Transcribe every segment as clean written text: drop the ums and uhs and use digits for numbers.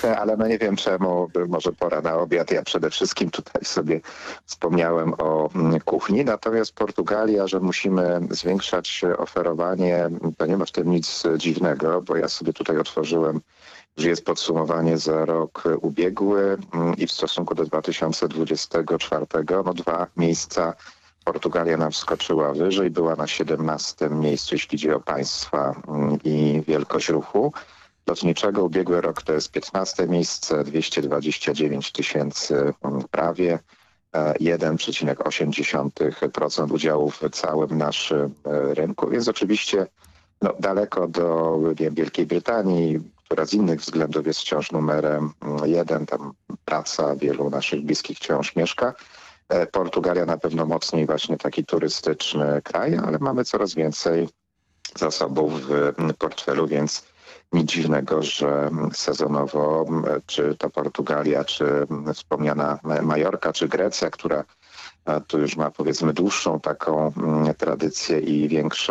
ale no nie wiem czemu, może pora na obiad. Ja przede wszystkim tutaj sobie wspomniałem o kuchni, natomiast Portugalia, że musimy zwiększać oferowanie, to nie ma w tym nic dziwnego, bo ja sobie tutaj otworzyłem, że jest podsumowanie za rok ubiegły i w stosunku do 2024, no 2 miejsca Portugalia nam wskoczyła wyżej, była na 17 miejscu, jeśli chodzi o państwa i wielkość ruchu lotniczego. Ubiegły rok to jest 15 miejsce, 229 tysięcy prawie, 1,8% udziału w całym naszym rynku, więc oczywiście no, daleko do Wielkiej Brytanii, która z innych względów jest wciąż numerem 1, tam praca wielu naszych bliskich wciąż mieszka. Portugalia na pewno mocniej właśnie taki turystyczny kraj, ale mamy coraz więcej zasobów w portfelu, więc nic dziwnego, że sezonowo czy to Portugalia, czy wspomniana Majorka, czy Grecja, która tu już ma powiedzmy dłuższą taką tradycję i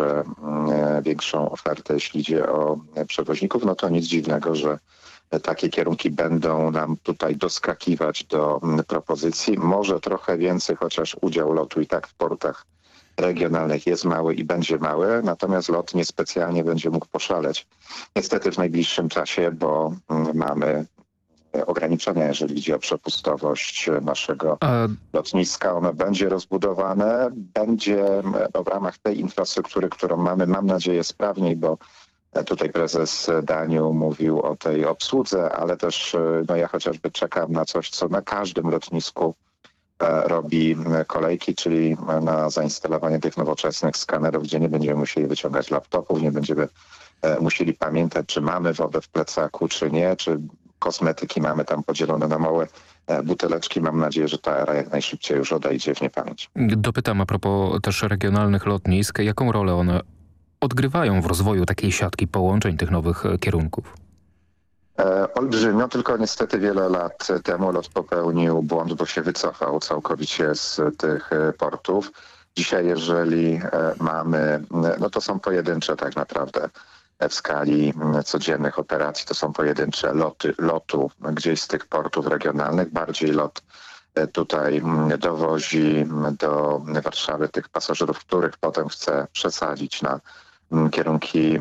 większą ofertę, jeśli idzie o przewoźników, no to nic dziwnego, że takie kierunki będą nam tutaj doskakiwać do propozycji. Może trochę więcej, chociaż udział lotu i tak w portach regionalnych jest mały i będzie mały, natomiast lot niespecjalnie będzie mógł poszaleć. Niestety w najbliższym czasie, bo mamy ograniczenia, jeżeli chodzi o przepustowość naszego lotniska. Ono będzie rozbudowane, będzie w ramach tej infrastruktury, którą mamy, mam nadzieję sprawniej, bo tutaj prezes Daniu mówił o tej obsłudze, ale też no ja chociażby czekam na coś, co na każdym lotnisku robi kolejki, czyli na zainstalowanie tych nowoczesnych skanerów, gdzie nie będziemy musieli wyciągać laptopów, nie będziemy musieli pamiętać, czy mamy wodę w plecaku, czy nie, czy kosmetyki mamy tam podzielone na małe buteleczki. Mam nadzieję, że ta era jak najszybciej już odejdzie w niepamięć. Dopytam a propos też regionalnych lotnisk, jaką rolę one odgrywają w rozwoju takiej siatki połączeń tych nowych kierunków? Olbrzymio, tylko niestety wiele lat temu LOT popełnił błąd, bo się wycofał całkowicie z tych portów. Dzisiaj jeżeli mamy, no to są pojedyncze tak naprawdę w skali codziennych operacji, to są pojedyncze lotu gdzieś z tych portów regionalnych. Bardziej LOT tutaj dowozi do Warszawy tych pasażerów, których potem chce przesadzić na kierunki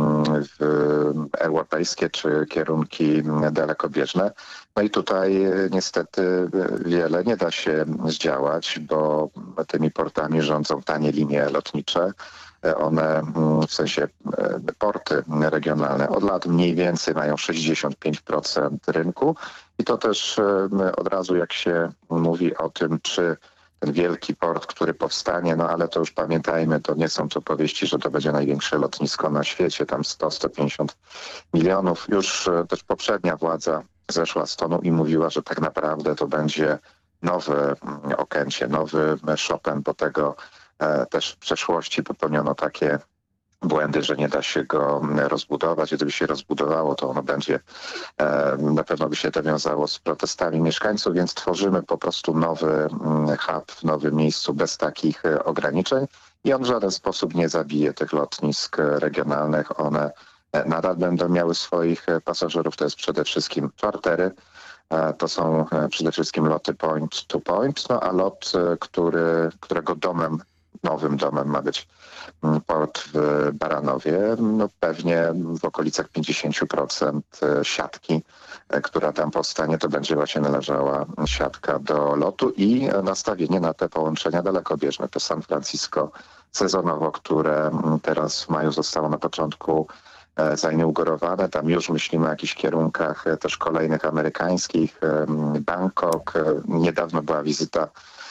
europejskie czy kierunki dalekobieżne. No i tutaj niestety wiele nie da się zdziałać, bo tymi portami rządzą tanie linie lotnicze. One, w sensie porty regionalne, od lat mniej więcej mają 65% rynku i to też od razu jak się mówi o tym, czy ten wielki port, który powstanie, no ale to już pamiętajmy, to nie są to powieści, że to będzie największe lotnisko na świecie, tam 100-150 milionów. Już też poprzednia władza zeszła z tonu i mówiła, że tak naprawdę to będzie nowe Okęcie, nowy Chopin, bo tego też w przeszłości popełniono takie błędy, że nie da się go rozbudować. Gdyby się rozbudowało, to ono będzie, na pewno by się to wiązało z protestami mieszkańców, więc tworzymy po prostu nowy hub w nowym miejscu bez takich ograniczeń i on w żaden sposób nie zabije tych lotnisk regionalnych. One nadal będą miały swoich pasażerów, to jest przede wszystkim czartery, to są przede wszystkim loty point to point, no a lot, którego nowym domem ma być port w Baranowie, no pewnie w okolicach 50% siatki, która tam powstanie, to będzie właśnie należała siatka do lotu i nastawienie na te połączenia dalekobieżne. To San Francisco sezonowo, które teraz w maju zostało na początku zainaugurowane. Tam już myślimy o jakichś kierunkach też amerykańskich. Bangkok. Niedawno była wizyta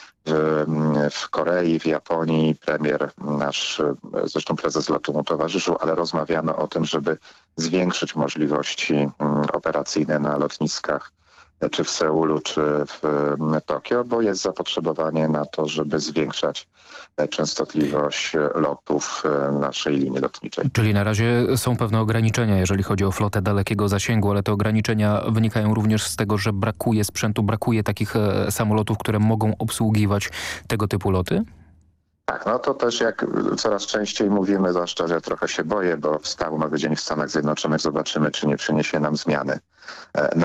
w Korei, w Japonii. Premier nasz, zresztą prezes lotu mu towarzyszył, ale rozmawiano o tym, żeby zwiększyć możliwości operacyjne na lotniskach czy w Seulu, czy w Tokio, bo jest zapotrzebowanie na to, żeby zwiększać częstotliwość lotów naszej linii lotniczej. Czyli na razie są pewne ograniczenia, jeżeli chodzi o flotę dalekiego zasięgu, ale te ograniczenia wynikają również z tego, że brakuje sprzętu, brakuje takich samolotów, które mogą obsługiwać tego typu loty? Tak, no to też jak coraz częściej mówimy, zwłaszcza, że trochę się boję, bo wstał nowy dzień w Stanach Zjednoczonych, zobaczymy, czy nie przyniesie nam zmiany